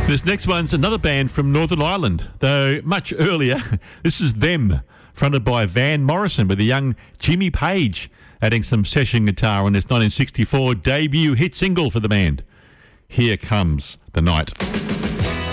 This next one's another band from Northern Ireland, though much earlier. This is Them, fronted by Van Morrison, with a young Jimmy Page adding some session guitar on this 1964 debut hit single for the band. Here Comes the Night.